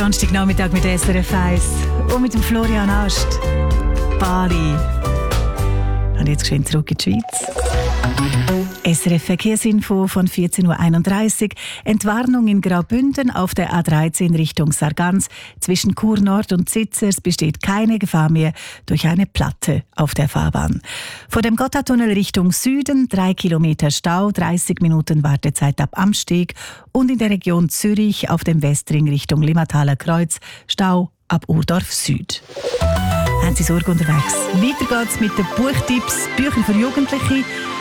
Donnerstagnachmittag mit SRF 1 und mit dem Florian Ast. Bali. Und jetzt geschwind zurück in die Schweiz. SRF Verkehrsinfo von 14.31 Uhr. Entwarnung in Graubünden auf der A13 Richtung Sargans. Zwischen Chur Nord und Zitzers besteht keine Gefahr mehr durch eine Platte auf der Fahrbahn. Vor dem Gotthardtunnel Richtung Süden 3 Kilometer Stau, 30 Minuten Wartezeit ab Amsteg. Und in der Region Zürich auf dem Westring Richtung Limmataler Kreuz Stau ab Urdorf Süd. Haben Sie Sorge unterwegs? Weiter geht's mit den Buchtipps, Bücher für Jugendliche.